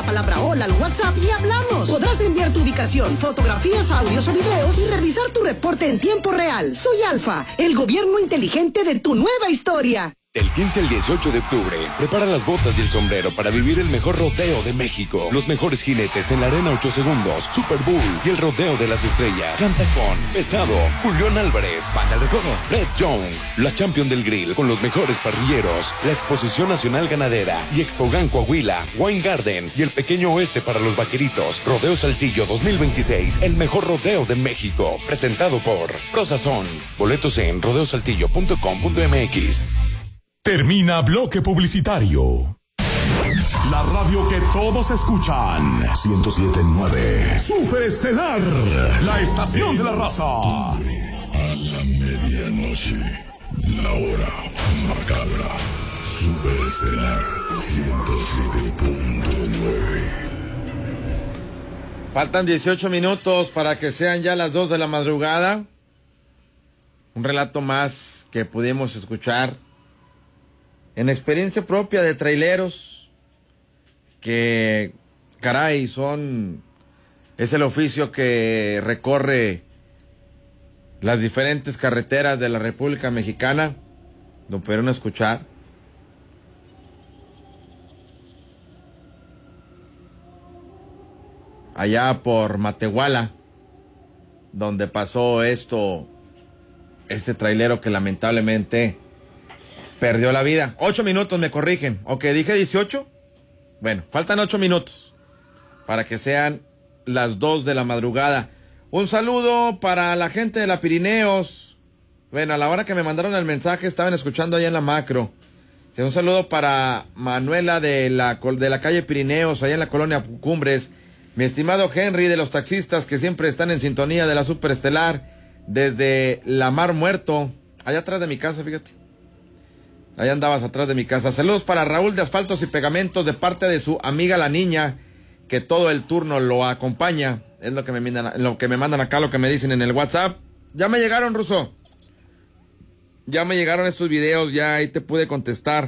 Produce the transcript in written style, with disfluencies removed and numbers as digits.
palabra hola al WhatsApp y hablamos. Podrás enviar tu ubicación, fotografías, audios o videos y revisar tu reporte en tiempo real. Soy Alfa, el gobierno inteligente de tu nueva historia. Del 15 al 18 de octubre, prepara las botas y el sombrero para vivir el mejor rodeo de México. Los mejores jinetes en la Arena 8 Segundos, Super Bowl y el Rodeo de las Estrellas. Canta con Pesado, Julián Álvarez, Banda El Recodo, Red Young, la Champion del Grill con los mejores parrilleros, la Exposición Nacional Ganadera y Expogan Coahuila, Wine Garden y el Pequeño Oeste para los Vaqueritos. Rodeo Saltillo 2026, el mejor rodeo de México. Presentado por Prosazón. Boletos en rodeosaltillo.com.mx. Termina bloque publicitario. La radio que todos escuchan. 107.9. Superestelar. La estación de la raza. A la medianoche. La hora macabra. Superestelar 107.9. Faltan 18 minutos para que sean ya las 2 de la madrugada. Un relato más que pudimos escuchar en experiencia propia de traileros que, caray, es el oficio que recorre las diferentes carreteras de la República Mexicana. Lo pudieron escuchar. Allá por Matehuala, donde pasó este trailero que lamentablemente perdió la vida. 8 minutos, me corrigen. Ok, dije 18. Bueno, faltan 8 minutos para que sean las 2 de la madrugada. Un saludo para la gente de la Pirineos. Bueno, a la hora que me mandaron el mensaje estaban escuchando allá en la macro. Sí, un saludo para Manuela de la calle Pirineos, allá en la colonia Cumbres. Mi estimado Henry de los taxistas que siempre están en sintonía de la Superestelar desde la Mar Muerto, allá atrás de mi casa, fíjate. Allá andabas atrás de mi casa. Saludos para Raúl de Asfaltos y Pegamentos de parte de su amiga la niña, que todo el turno lo acompaña. Es lo que me mandan acá, lo que me dicen en el WhatsApp. Ya me llegaron, Ruso. Ya me llegaron estos videos, ya ahí te pude contestar.